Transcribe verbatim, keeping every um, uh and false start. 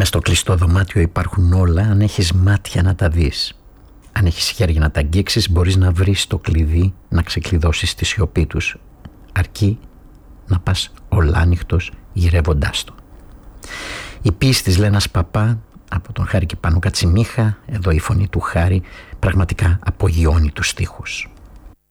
Μες στο κλειστό δωμάτιο υπάρχουν όλα, αν έχεις μάτια να τα δεις. Αν έχεις χέρια να τα αγγίξεις, μπορείς να βρεις το κλειδί να ξεκλειδώσεις τη σιωπή τους. Αρκεί να πας ολάνυχτος γυρεύοντάς το. Η ποίηση της Λένας Παπά από τον Χάρη Κιπανού Κατσιμίχα, εδώ η φωνή του Χάρη, πραγματικά απογειώνει τους στίχους.